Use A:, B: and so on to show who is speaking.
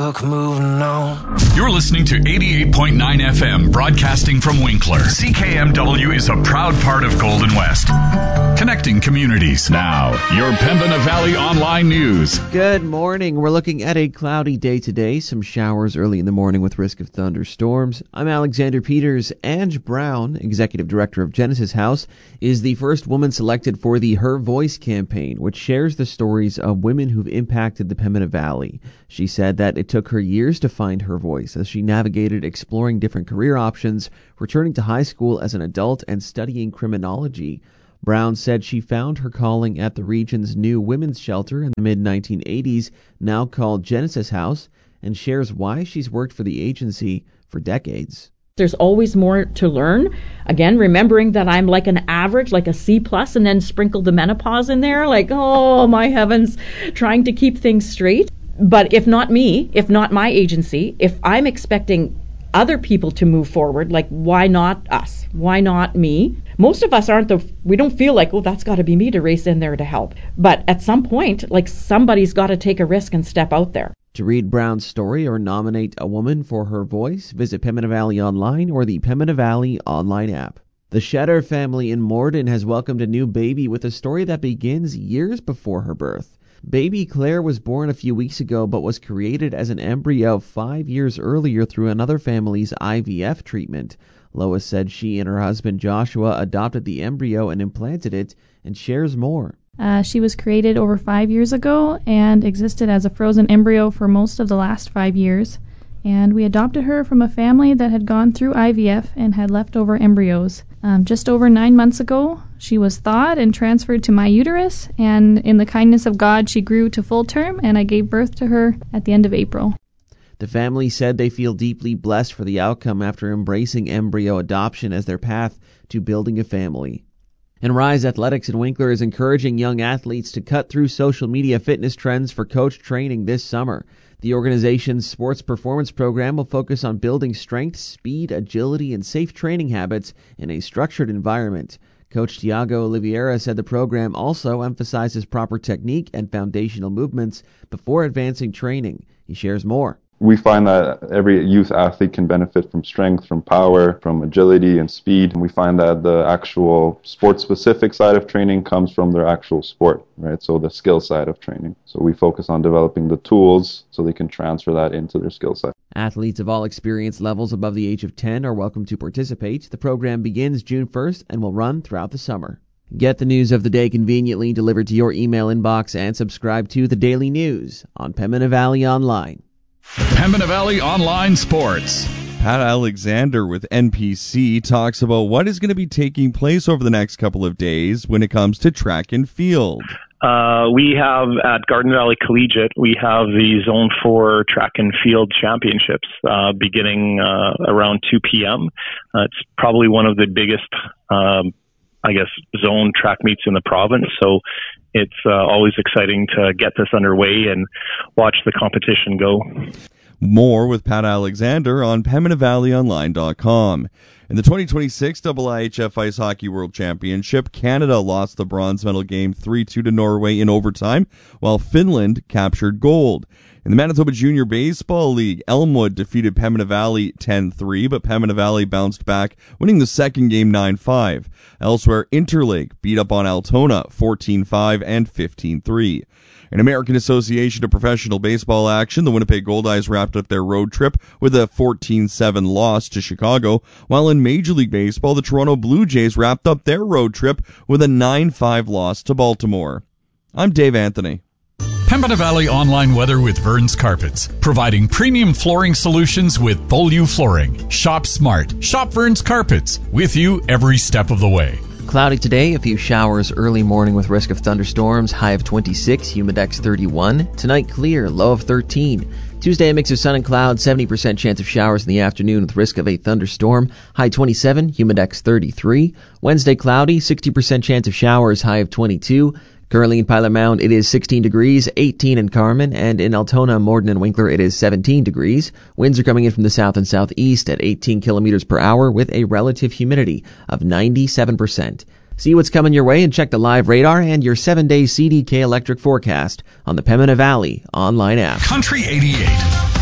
A: look, moving on.
B: You're listening to 88.9 FM, broadcasting from Winkler. CKMW is a proud part of Golden West, connecting communities. Now, your Pembina Valley Online News.
C: Good morning. We're looking at a cloudy day today. Some showers early in the morning with risk of thunderstorms. I'm Alexander Peters. Ange Brown, Executive Director of Genesis House, is the first woman selected for the Her Voice campaign, which shares the stories of women who've impacted the Pembina Valley. She said that it took her years to find her voice as she navigated exploring different career options, returning to high school as an adult, and studying criminology. Brown said she found her calling at the region's new women's shelter in the mid-1980s, now called Genesis House, and shares why she's worked for the agency for decades.
D: There's always more to learn. Again, remembering that I'm like an average, like a C+, and then sprinkle the menopause in there, like, oh my heavens, trying to keep things straight. But if not me, if not my agency, if I'm expecting other people to move forward, like why not us? Why not me? Most of us we don't feel like, oh, that's got to be me to race in there to help. But at some point, like somebody's got to take a risk and step out there.
C: To read Brown's story or nominate a woman for Her Voice, visit Pembina Valley Online or the Pembina Valley Online app. The Shetter family in Morden has welcomed a new baby with a story that begins years before her birth. Baby Claire was born a few weeks ago but was created as an embryo 5 years earlier through another family's IVF treatment. Lois said she and her husband Joshua adopted the embryo and implanted it, and shares more.
E: She was created over 5 years ago and existed as a frozen embryo for most of the last 5 years. And we adopted her from a family that had gone through IVF and had leftover embryos. Just over 9 months ago, she was thawed and transferred to my uterus, and in the kindness of God, she grew to full term, and I gave birth to her at the end of April.
C: The family said they feel deeply blessed for the outcome after embracing embryo adoption as their path to building a family. And Rise Athletics in Winkler is encouraging young athletes to cut through social media fitness trends for coach training this summer. The organization's sports performance program will focus on building strength, speed, agility, and safe training habits in a structured environment. Coach Tiago Oliveira said the program also emphasizes proper technique and foundational movements before advancing training. He shares more.
F: We find that every youth athlete can benefit from strength, from power, from agility and speed. And we find that the actual sport-specific side of training comes from their actual sport, right? So the skill side of training. So we focus on developing the tools so they can transfer that into their skill set.
C: Athletes of all experience levels above the age of 10 are welcome to participate. The program begins June 1st and will run throughout the summer. Get the news of the day conveniently delivered to your email inbox and subscribe to The Daily News on Pembina Valley Online.
B: Pembina Valley Online Sports.
G: Pat Alexander with NPC talks about what is going to be taking place over the next couple of days when it comes to track and field.
H: We have at Garden Valley Collegiate, we have the Zone 4 Track and Field Championships beginning around 2 p.m. It's probably one of the biggest, zone track meets in the province. So it's always exciting to get this underway and watch the competition go.
G: More with Pat Alexander on PembinaValleyOnline.com. In the 2026 IIHF Ice Hockey World Championship, Canada lost the bronze medal game 3-2 to Norway in overtime, while Finland captured gold. In the Manitoba Junior Baseball League, Elmwood defeated Pembina Valley 10-3, but Pembina Valley bounced back, winning the second game 9-5. Elsewhere, Interlake beat up on Altona 14-5 and 15-3. In American Association of Professional Baseball action, the Winnipeg Goldeyes wrapped up their road trip with a 14-7 loss to Chicago, while in Major League Baseball, the Toronto Blue Jays wrapped up their road trip with a 9-5 loss to Baltimore. I'm Dave Anthony.
B: Pembina Valley Online Weather with Vern's Carpets, providing premium flooring solutions with Beaulieu Flooring. Shop smart. Shop Vern's Carpets, with you every step of the way.
C: Cloudy today, a few showers early morning with risk of thunderstorms, high of 26, humidex 31. Tonight clear, low of 13. Tuesday, a mix of sun and clouds, 70% chance of showers in the afternoon with risk of a thunderstorm, high 27, humidex 33. Wednesday, cloudy, 60% chance of showers, high of 22. Currently in Pilot Mound, it is 16 degrees, 18 in Carman, and in Altona, Morden, and Winkler, it is 17 degrees. Winds are coming in from the south and southeast at 18 kilometers per hour with a relative humidity of 97%. See what's coming your way and check the live radar and your 7-day CDK electric forecast on the Pembina Valley online app.
B: Country 88.